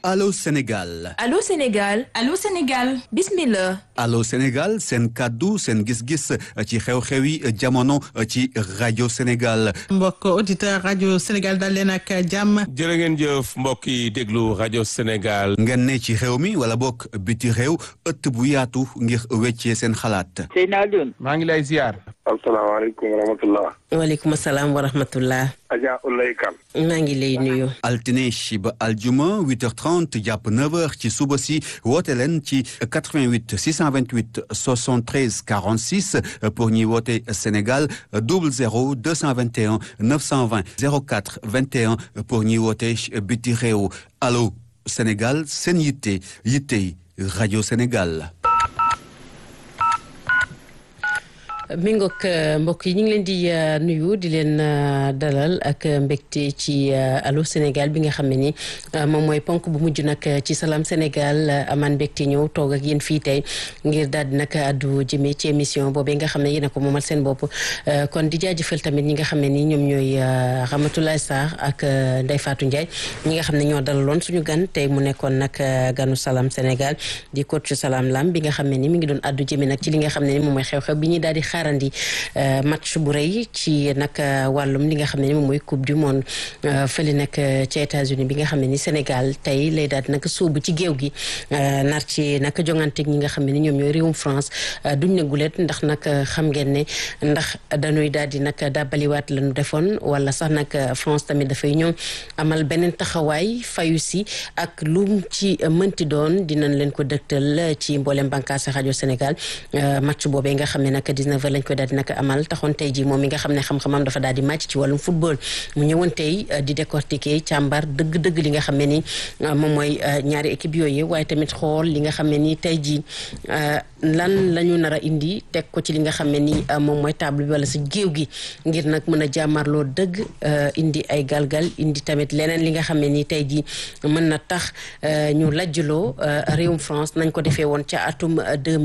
Allô Sénégal. Allô Sénégal. Allô Sénégal. Bismillah. Allô Sénégal seen kàddu seen gis-gis ci xew-xewi jamono ci rajo Sénégal. mbokk auditeur rajo Sénégal dal leen ak jàmm. jërë ngeen jëf mbokk yi déglu rajo Sénégal. ngeen ne ci réew mi wala bokk biti réew ëtt bu yaatu ngir weccee seen xalaat. Seydina Alioune. maa ngi lay ziar. asalaamaaleykum wa rahmatullah. waaleykum salaam wa rahmatullah. Adja Oulaye Kane. maa ngi lay nuyu. altine ba aljuma 8h30 jàpp 9h ci suba si woote leen ci 88 628 73 46 pour ñi woote Sénégal 00 221 920 04 21 pour ñi woote biti réew allo Sénégal seen yitte rajo Sénégal. mi ngoog mbokk yi ñu ngi leen di nuyu di leen dalal ak mbégte ci Allô Sénégal bi nga xam ne ni moom mooy ponk bu mujj nag ci Salam Sénégal amaan mbégte ñëw toog ak yéen fii tey ngir daal di nag addu jëmee ci émission boobee nga xam ne yéen a ko moomal seen bopp kon di jaajëfal tamit ñi nga xam ne ni ñoom ñooy Ramatoulaye Sarr ak Ndeye Fatou Ndiaye ñi nga xam ne ñoo dalaloon suñu gan tey mu nekkoon nag ganu Salam Sénégal di coach Salam Lam bi nga xam ne ni mi ngi doon addu jëmee nag ci li nga xam ne ni moom mooy xew-xew bi ñuy daal di xaarandi match bu rëy ci nag wàllum li nga xam ne ni moom mooy coupe du monde fële nag ci États-Unis bi nga xam ne ni Sénégal tey lay daal di nag sóobu ci géew gi nar ci nag jonganteeg ñi nga xam ne ni ñoom ñooy réewum France duñ ne gulet ndax nag xam ngeen ne ndax dañuy daal di nag dàbbaliwaat la ñu defoon wala sax nag France tamit dafay ñëw amal beneen taxawaay fayu si ak lu ci mënti doon dinañ leen ko dëgtal ci mboolem bànqaas rajo Sénégal match boobee nga xam ne nag 19h lañ koy daal di nag amal taxoon tey ji moom mi nga xam ne xam-xamam dafa daal di màcc ci wàllum football mu ñëwoon tey di décortiquer càmbar dëgg-dëgg li nga xam ne ni moom mooy ñaari équipe yooyu waaye tamit xool li nga xam ne ni tey ji lan la ñu nar a indi teg ko ci li nga xam ne ni moom mooy table bi wala sa géew gi ngir nag mën a jàmmarloo dëgg indi ay galgal indi tamit leneen li nga xam ne ni tey ji mën na tax ñu lajjloo réewum France nañ ko defee woon ca atum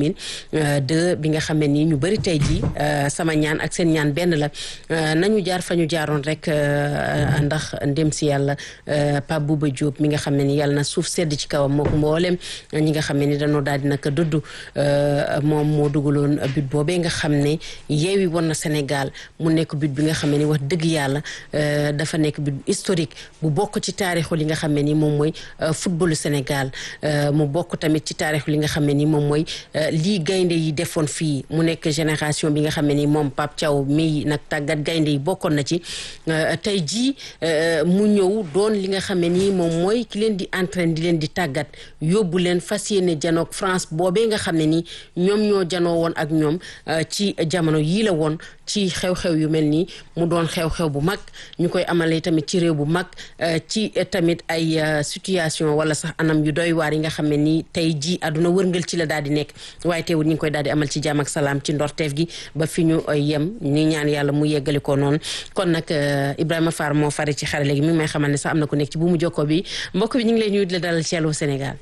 2002 bi nga xam ne ni ñu bëri tey ji sama ñaan ak seen ñaan benn la nañu jaar fa ñu jaaroon rek ndax ndem si yàlla Pape Bouba Diop mi nga xam ne ni yàlla na suuf sedd ci kawam mook mboolem ñi nga xam ne ni dañoo daal di nag dëddu moom moo dugaloon but boobee nga xam ne yeewi woon na Sénégal mu nekk but bi nga xam ne ni wax dëgg yàlla dafa nekk but historique bu bokk ci taarixu li nga xam ne ni moom mooy footballu Sénégal mu bokk tamit ci taarixu li nga xam ne ni moom mooy lii gaynde yi defoon fii mu nekk génération bi nga xam ne ni moom Pape Thiaw mi nag tàggat gaynde yi bokkoon na ci tey jii mu ñëw doon li nga xam ne ni moom mooy ki leen di entraîne di leen di tàggat yóbbu leen fas yéene janoog France boobee nga xam ne ni ñoom ñoo janoo woon ak ñoom ci jamono yii la woon ci xew-xew yu mel nii mu doon xew-xew bu mag ñu koy amalee tamit ci réew bu mag ci tamit ay situation wala sax anam yu doy waar yi nga xam ne ni tey jii àdduna wërngal ci la daal di nekk waaye teewul ñu ngi koy daal di amal ci jàmm ak salaam ci ndorteef gi ba fi ñu yem ni ñaan yàlla mu yeggali ko noonu kon nag Ibrahima Fall moo fari ci xarale gi mi ngi may xamal ne sax am na ku nekk ci bu mu jokkoo bi mbokk bi ñu ngi lay nuyu di la dalal ci Allô Sénégal.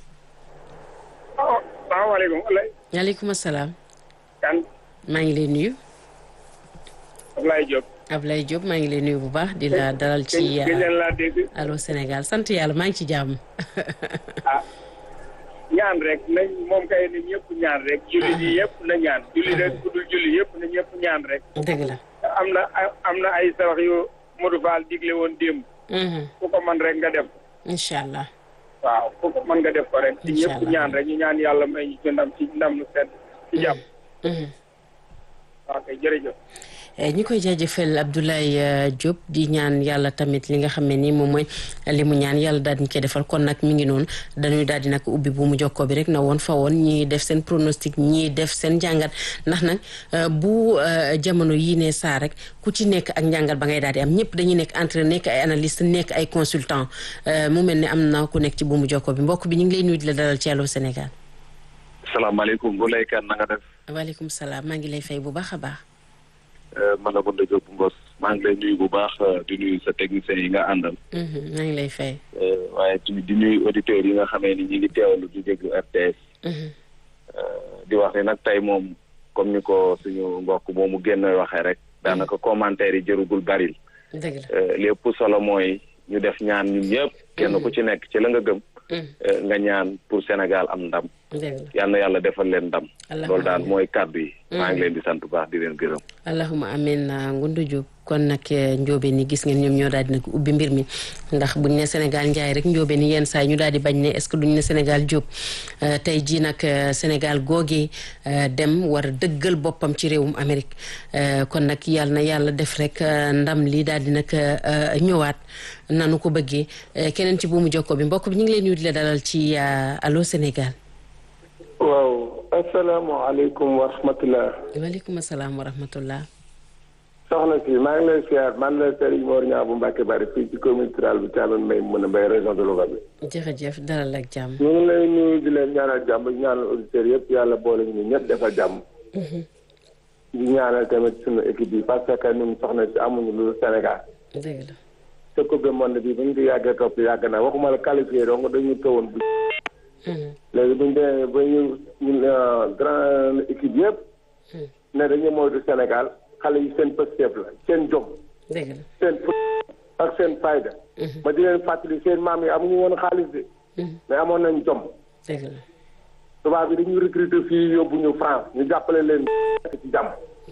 salaamaaleykum. waaleykum salaam. kan. maa ngi lay nuyu. Ablaye Diop. Ablaye Diop maa ngi lay nuyu bu baax di la dalal ci Allô Sénégal sant yàlla maa ngi ci jàmm. ñaan rek nañ moom kay na ñëpp ñaan rek. julli yi yëpp na ñaan. julli rek ku dul julli yëpp na ñëpp ñaan rek. dëgg la. am na ay sarax yu Modou Fall digle woon démb. ku ko mën rek nga def. incha allah. waaw ku ko mën nga def ko rek. ci ñëpp ñaan rek ñu ñaan yàlla may ñu ci ndam lu sedd ci jàmm. waaw kay jërëjëf. ñi koy jaajëfal Abdoulaye Diop di ñaan yàlla tamit li nga xam ne ni moom mooy li mu ñaan yàlla daal di koy defal kon nag mi ngi noonu dañuy daal di nag ubbi bu mu jokkoo bi rek na woon fa woon ñii def seen pronostic ñii def seen njàngat ndax nag bu jamono yii ne saa rek ku ci nekk ak njàngat ba ngay daal di am ñëpp dañuy nekk entraîneur nekk ay analyste nekk ay consultant mu mel ne am na ku nekk ci bu mu jokkoo bi mbokk bi ñu ngi lay nuyu di la dalal ci Allô Sénégal. salaamaaleykum bu lay kan na nga def. waaleykum salaam maa ngi lay fay bu baax a baax. man la Bonde Diop Mbos maa ngi lay nuyu bu baax di nuyu sa technicien yi nga àndal. maa ngi lay fay. waaye tamit di nuyu auditeurs yi nga xamee ni ñu ngi teewlu di déglu RTS. di wax ni nag tey moom comme ni ko suñu mbokk moomu génn waxee rek daanaka commentaire yi jërugul baril. dëgg la lépp solo mooy ñu def ñaan ñun ñëpp. kenn ku ci nekk ci la nga gëm. nga ñaan pour Sénégal am ndam. yal na yàlla defal leen ndam. loolu daal mooy kàddu yi. maa ngi leen di sant bu baax di leen gërëm. allahuma amin Ngoundou Diop kon nag njóobeen ni gis ngeen ñoom ñoo daal di nag ubbi mbir mi ndax buñ ne Sénégal njaay rek njóobeen ni yenn saa ñu daal di bañ ne est-ce que duñ ne Sénégal Diop tey jii nag Sénégal googee dem war a dëggal boppam ci réewum Amérique kon nag yàlla na yàlla def rek ndam li daal di nag ñëwaat nanu ko bëggee keneen ci buumu jokko bi mbokk bi ñu ngi leen nuyu di la dalal ci Allô Sénégal. waaw asalaamaaleykum wa rahmatulah. waaleykum salaam wa rahmatulah. soxna si maa ngi lay siyaar man la Serigne Mor Niang bu Mbacke Bari fii ci commune rurale bi Thiamène May mën a mbay région de Louga bi. jërëjëf dalal ak jàmm. ñu ngi lay nuyu di leen ñaanal jàmm di ñaanal auditeurs yëpp yàlla boole ñu ñëpp defal jàmm. di ñaanal tamit suñu équipe bi parce que ñun soxna si amuñu lu Sénégal. dëgg la. te coupe du monde bi bu ñu ko yàggee topp yàgg na waxuma la qualifié donc dañu tëwoon bu. léegi bu ñu demee ba ñu grand équipe yëpp. ne dañu moytu Sénégal. xale yi seen pëstef la seen jom seen ak seen fayda ma di leen fàttali seen maam yi amuñu woon xaalis de mais amoon nañ jom tubaab bi dañuy recruter fii yóbbu ñu France ñu jàppale leen ci jàmm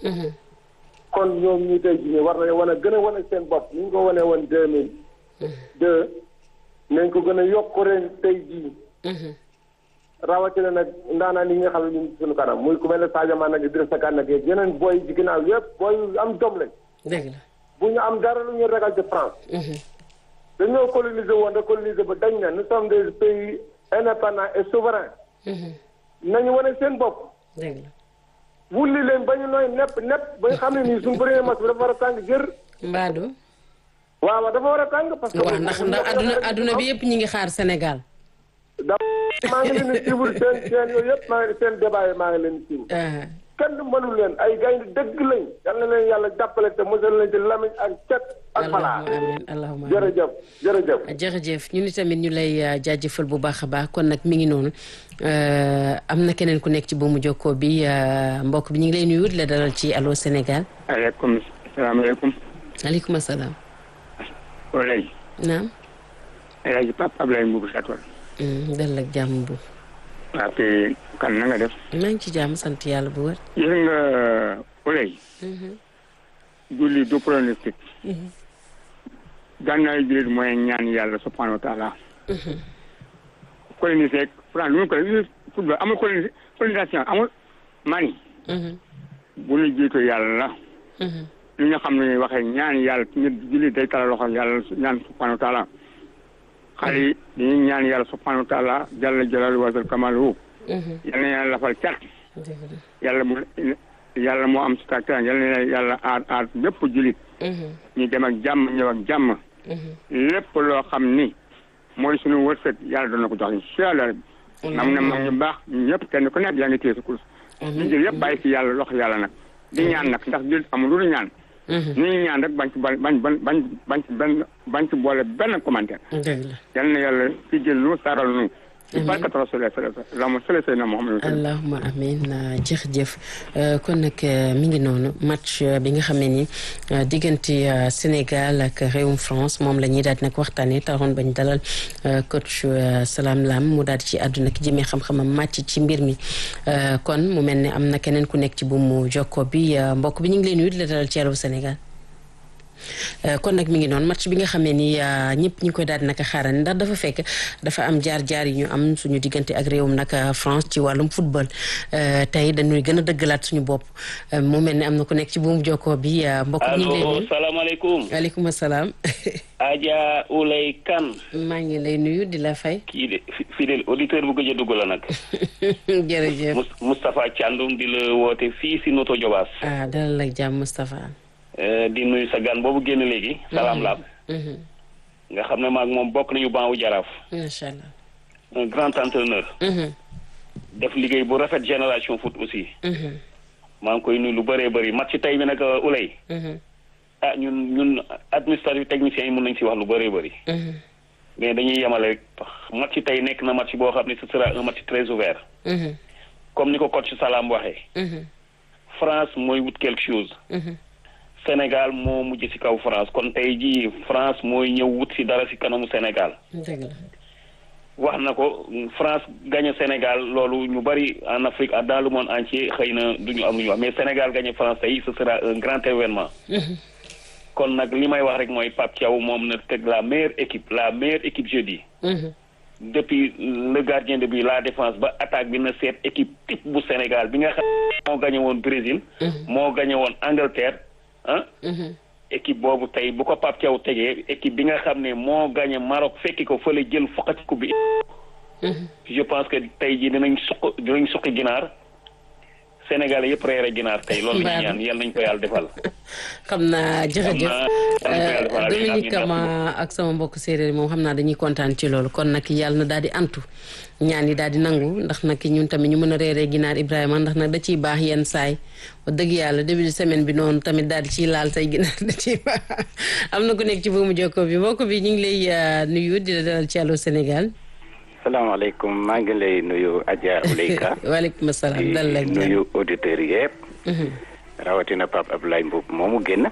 kon ñoom ñu tey ji war nañu wan a gën a wane seen bopp ni ñu ko wane woon 2002 nañ ko gën a yokk ren tey jii rawatina nag ndaanaan yi nga xam ne ñu ngi suñu kanam muy ku mel ne Sadio Mané nag Idrissa Gana ak yeneen booy ci ginnaaw yëpp booy am jom lañ. dëgg la bu ñu am dara lu ñu ragal ci France. dañoo coloniser woon rek coloniser ba dañ ne nous sommes des pays indépendants et souverains. nañu wane seen bopp. dëgg la wulli leen ba ñu nooy nepp ba nga xam ne nii suñu premier match bi dafa war a tàng jër. Mbadou. waaw dafa war a tàng parce que. waaw ndax adduna bi yëpp ñi ngi xaar Sénégal. maa ngi leen di suivre seen yooyu yëpp seen débat yi maa ngi leen di suivre. kenn mënul leen ay gaynde dëgg lañ. yal na leen yàlla jàppale te mosal leen ci lamiñ ak cet ak balaa. allahumma amiin jërëjëf ñu ni tamit ñu lay jaajëfal bu baax a baax kon nag mi ngi noonu am na keneen ku nekk ci buumu jokkoo bi mbokk bi ñu ngi lay nuyu di la dalal ci Allô Sénégal. salaamaaleykum. aleykum salaam. Oley. naam. El Hadj Pape Ablaye Mbour Satwal. dal ak jàmm bu. waaw te kan na nga def. maa ngi ci jàmm sant yàlla bu wër. gis nga Oley. julli du pronostic. gànnaay jullit mooy ñaan yàlla subhanahu wa taala. colonisé France lu mu ko football amul colonisation amul mani. bu ñu jiitu yàlla. li nga xam ne waxee ñaan yàlla nit jullit day tala loxo yàlla ñaan subhanahu wa taala. xale yi dañuy ñaan yàlla subhanahu wa taala jalla jalaalu wasal kamalu yal na yàlla lafal cat yàlla moo am si taktan yal na yàlla aar bépp julit ñu dem ak jàmm ñëw ak jàmm lépp loo xam ni mooy suñu wërsëg yàlla doon na ko jox incha allah rabbi nam ne mag ñu baax ñëpp kenn ku nekk yaa ngi téye sa kurus ñu jël yëpp bàyyi si yàlla loxo yàlla nag di ñaan nag ndax julit amul lu ñaan ni ñu ñaan rek bañ ci boole benn commentaire. yal na yàlla ci jël lu saral nu. barkat rasulillah allahumma amin jërëjëf kon nag mi ngi noonu match bi nga xam ne ni diggante Sénégal ak réewum France moom la ñuy daal di nag waxtaanee taxoon bañ dalal coach Salam Lam mu daal di ci àdduna ki jëmee xam-xamam màcc ci mbir mi kon mu mel ne am na keneen ku nekk ci bu mu jokko bi mbokk bi ñu ngi leen nuyu di la dalal ci Allô Sénégal. kon nag mi ngi noonu match bi nga xam ne ni ñëpp ñu koy daal di naka xaaral ndax dafa fekk dafa am jaar-jaar yi ñu am suñu diggante ak réewum nag France ci wàllum football tey dañuy gën a dëggalaat suñu bopp mu mel ne am na ku nekk ci buumu jokkoo bi mbokk ñu ngi lay nuyu. salaamaaleykum. waaleykum salaam. Adja Oulay Kane. maa ngi lay nuyu di la fay. kii de fidèle auditeur bu gëj a dugg la nag. jërëjëf. Moustapha Thiandoum di la woote fii si Noto Diobass. dalal ak jàmm Moustapha. di nuyu sa gan boobu génn léegi. Salam Lam. nga xam ne maag moom bokk nañu banc wu Jaraaf. macha allah. un grand entraîneur. def liggéey bu rafet génération foot aussi. maa ngi koy nuyu lu bëree bëri match tey bi nag Oulay. ñun administratif techniciens yi mën nañ si wax lu bëree bëri. mais dañuy yemale rek match tey nekk na match boo xam ne ce sera un match très ouvert. comme ni ko coach Salam waxee. France mooy wut quelque chose. Sénégal moo mujj ci kaw France kon tey jii France mooy ñëw wut ci dara ci kanamu Sénégal. wax na ko France gagné Sénégal loolu ñu bari en Afrique dans le monde entier xëy na duñu am lu ñu wax mais Sénégal gagné France tey ce sera un grand événement. kon nag li may wax rek mooy Pape Thiaw moom na teg la meilleure équipe jeudi. depuis le gardien de but la défense ba attaque bi na seet équipe type bu Sénégal bi nga xam moo gagné woon Brésil. moo gagné woon Angleterre ah. équipe boobu tey bu ko Pape Thiaw tegee équipe bi nga xam ne moo gagné Maroc fekki ko fële jël foqati coupe bi. je pense que tey jii dinañ suqi ginaar Sénégal yëpp reere ginaar tey loolu la ñu ñaan yal nañ ko yàlla defal. xam naa jërëjëf Dominique Kama ak sama mbokk séeréer moom xam naa dañuy kontaan ci loolu kon nag yàlla na daal di antu ñaan yi daal di nangu ndax nag ñun tamit ñu mën a reeree ginaar Ibrahima ndax nag da ciy baax yenn saay wax dëgg yàlla début de semaine bi noonu tamit daal di ciy laal say ginaar da ciy baax am na ku nekk ci buumu jokko bi mbokk bi ñu ngi lay nuyu di la dalal ci Allô Sénégal. salaamaaleykum maa ngi lay nuyu Adja Ouleyka. waaleykum salaam dal la nuyu auditeurs yëpp. rawatina Pape Abdoulaye Mboup moomu génn.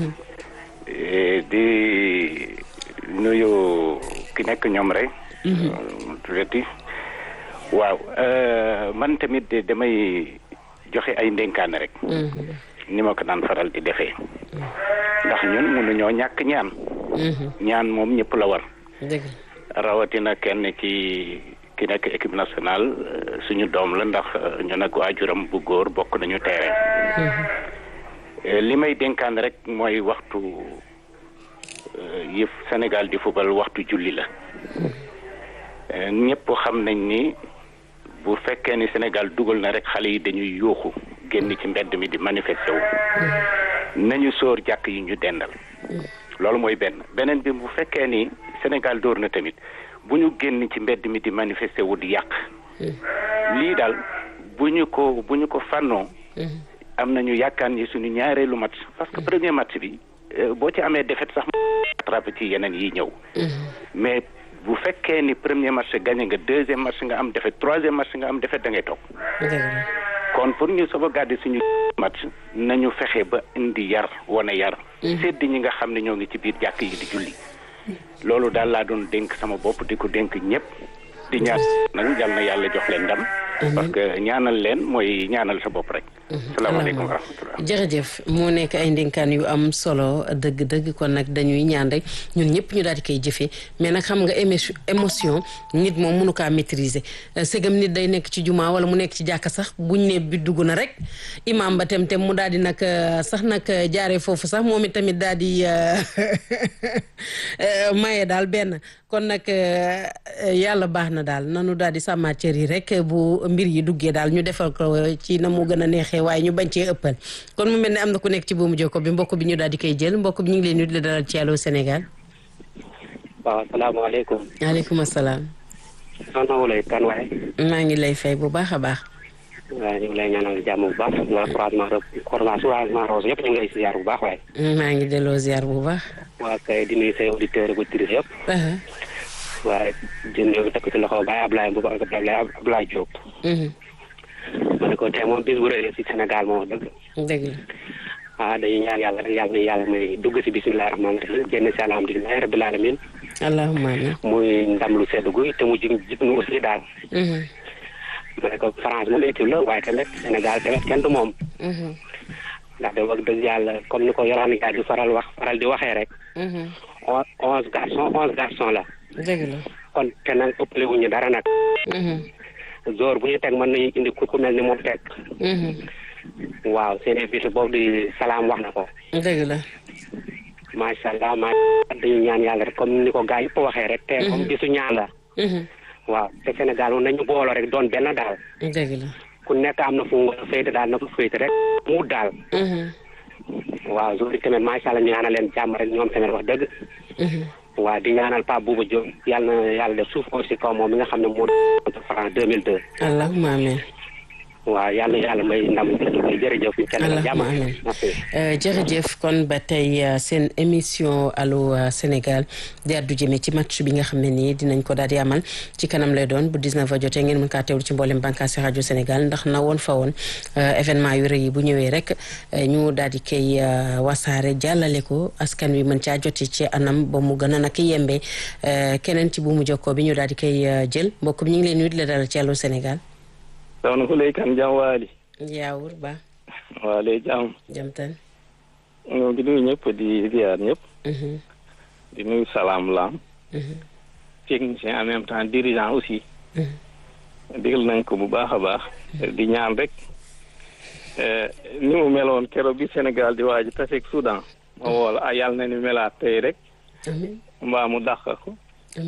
di nuyu ki nekk ñoom rek. tuuti waaw man tamit damay joxe ay ndénkaane rek. ni ma ko daan faral di defee. ndax ñun mënuñoo ñàkk ñaan. ñaan moom ñëpp la war. rawatina kenn ci ki nekk équipe nationale suñu doom la ndax ñu nag waajuram bu góor bokk nañu terrain. li may dénkaan rek mooy waxtu yëf Sénégal di football waxtu julli la. ñëpp xam nañ ni bu fekkee ni Sénégal dugal na rek xale yi dañuy yuuxu génn ci mbedd mi di manifester wu. nañu sóor jàkk yi ñu dendal. loolu mooy beneen bi bu fekkee ni Sénégal dóor na tamit bu ñu génn ci mbedd mi di manifester wu di yàq. lii daal bu ñu ko fànnoo. am nañu yaakaar ni suñu ñaareelu match parce que premier match bi boo ci amee défaite sax attrapé ci yeneen yi ñëw. mais bu fekkee ni premier match gagné nga deuxième match nga am défaite troisième match nga am défaite da ngay toog. kon pour ñu sauvegarder suñu match nañu fexe ba indi yar wane yar. sedd ñi nga xam ne ñoo ngi ci biir jàkk yi di julli. loolu daal laa doon dénk sama bopp di ko dénk ñëpp. di ñaan nag yal na yàlla jox leen ndam. parce que ñaanal leen mooy ñaanal sa bopp rek. salaamaaleykum wa rahmatulah. jërëjëf moo nekk ay ndénkaan yu am solo dëgg-dëgg kon nag dañuy ñaan rek ñun ñëpp ñu daal di koy jëfee mais nag xam nga émotion nit moom mënu kaa maîtriser segam nit day nekk ci jumaa wala mu nekk ci jàkka sax buñ ne bi dugg na rek imaam ba tem mu daal di nag sax nag jaaree foofu sax moom itamit daal di maye daal benn kon nag yàlla baax na daal nanu daal di sàmmaat cër yi rek bu mbir yi duggee daal ñu defal ko ci na mu gën a neexee waaye ñu bañ cee ëppal kon mu mel ne am na ku nekk ci buumu jokko bi mbokk bi ñu daal di koy jël mbokk bi ñu ngi leen nuyu di la dalal ci Allô Sénégal. waaw salaamaaleykum. maaleykum salaam. soxna Wulay kan waaye. maa ngi lay fay bu baax a baax. waaye ñu ngi lay ñaanal jàmm bu baax wala croisement rose yëpp ñu ngi lay ziar bu baax waaye. maa ngi delloo ziar bu baax. waa kay di nuyu say auditeurs ak auditrices yëpp. waaye jënd yow tekk ci loxo Baye Ablaye Mbow ak Ablaye Diop. ma ne ko tey moom bis bu rëy si Sénégal moom dëgg. dëgg la. ah dañuy ñaan yàlla rek yàlla may dugg si bisimilah rahmaani rahiim génn si alhamdulilah rabbil alamin. allahumma amiin. muy ndam lu sedd guy te mu jig nu aussi daal. ma ne ko France moom équipe la waaye tamit Sénégal tamit kenn du moom. ndax de wax dëgg yàlla comme ni ko Yolaan gaa di faral di waxee rek. 11 garçons la. dëgg la. kon te nag ëppale wuñu dara nag. jour bu ñu teg mën nañu indi ku mel ni moom teg. waaw seen invité boobu di salaam wax na ko. dëgg la. macha allah dañu ñaan yàlla rek comme ni ko gaa yëpp waxee rek. te comme gisu ñaan la. waaw te Sénégal moom nañu booloo rek doon benn daal. dëgg la. ku nekk am na fu mu féete daal na ko féete rek mu daal. waaw jour yi tamit macha allah ñu ñaanal leen jàmm rek ñoom tamit wax dëgg. waaw di ñaanal Pape Bouba Diop yàlla na yàlla def suuf ko si kaw moom mi nga xam ne moo doon France 2002. allahumma amiin. waaw yàlla may ndam jërëjëf. allahumma amiin jërëjëf kon ba tey seen émission allo Sénégal di addu jëme ci match bi nga xam ne nii dinañ ko daal di amal ci kanam lay doon bu 19h jotee ngeen mën kaa teewlu ci mboolem bànqaasi rajo Sénégal ndax na woon fa woon événement yu rëy yi bu ñëwee rek ñu daal di koy wasaare jàllale ko askan wi mën caa joti ci anam ba mu gën a nag yembe keneen ci bu mu jokkoo bi ñu daal di koy jël mbokk bi ñu ngi leen nuyu di la dalal ci allo Sénégal. soxna Kouley Kane jàmm waali. yaawur ba. waale jàmm. jàmm tan. ñoo ngi nuyu ñëpp di ziar ñëpp. di nuyu Salam Lam. technicien en même temps dirigeant aussi. digal nañ ko bu baax a baax. di ñaan rek ni mu meloon keroog bi Sénégal di waaj taseeg Soudan. ma woola yàlla na ni melaat tey rek. mbaa mu dàq ko.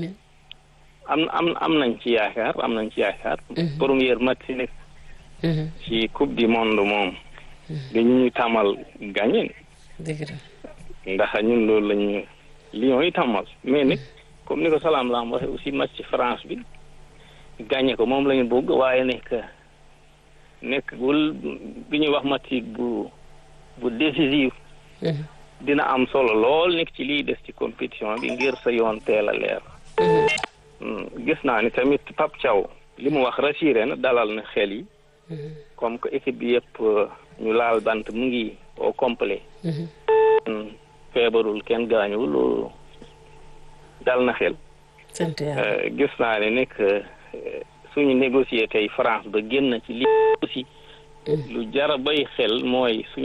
am nañ ci yaakaar première match si nekk ci coupe du monde moom dañu ñu tàmmal gagné ndax ñun loolu lañu Lions yi tàmmal mais nag comme ni ko Salam Lam waxe aussi match ci France bi gagné ko moom lañu bëgg waaye nekk wul bi ñuy wax match bu décisif dina am solo lool nekk ci lii des ci compétition bi ngir sa yoon teel a leer gis naa ni tamit Pape Thiaw li mu wax rassuré na dalal na xel yi comme que équipe bi yëpp ñu laal bant mu ngi au complet feebarul kenn gaañuwul loolu dal na xel gis naa ne nekk suñu négocier tey France ba génn ci lii aussi lu jara bay xel mooy suñu